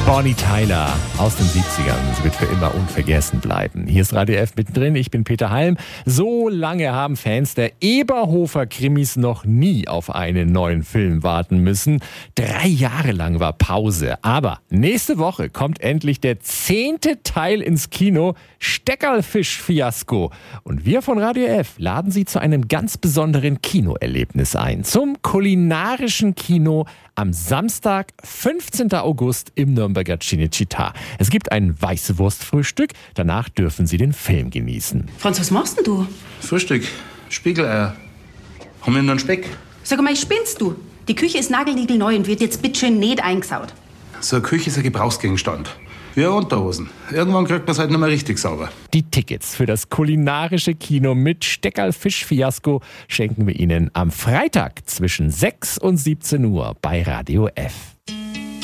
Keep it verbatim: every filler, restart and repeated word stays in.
Bonnie Tyler aus den siebzigern. Sie wird für immer unvergessen bleiben. Hier ist Radio F mittendrin. Ich bin Peter Halm. So lange haben Fans der Eberhofer-Krimis noch nie auf einen neuen Film warten müssen. Drei Jahre lang war Pause. Aber nächste Woche kommt endlich der zehnte Teil ins Kino. Steckerlfisch-Fiasko. Und wir von Radio F laden Sie zu einem ganz besonderen Kinoerlebnis ein. Zum kulinarischen Kino am Samstag, fünfzehnten August im Nürnberger Cinecittà. Es gibt ein weiße Wurstfrühstück. Danach dürfen Sie den Film genießen. Franz, was machst denn du? Frühstück. Spiegeleier. Haben wir noch einen Speck? Sag mal, spinnst du? Die Küche ist nagelniegelneu und wird jetzt bitteschön nicht eingesaut. So eine Küche ist ein Gebrauchsgegenstand. Wie eine Unterhosen. Irgendwann kriegt man es halt nicht mehr richtig sauber. Die Tickets für das kulinarische Kino mit Steckerlfisch-Fiasko schenken wir Ihnen am Freitag zwischen sechs und siebzehn Uhr bei Radio F.